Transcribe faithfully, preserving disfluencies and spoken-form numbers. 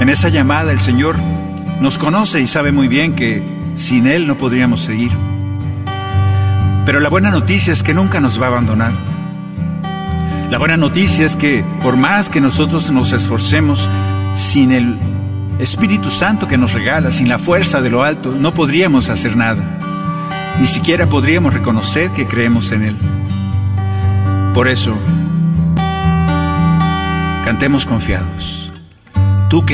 En esa llamada el Señor nos conoce y sabe muy bien que sin Él no podríamos seguir. Pero la buena noticia es que nunca nos va a abandonar. La buena noticia es que por más que nosotros nos esforcemos, sin el Espíritu Santo que nos regala, sin la fuerza de lo alto, no podríamos hacer nada. Ni siquiera podríamos reconocer que creemos en Él. Por eso, cantemos confiados.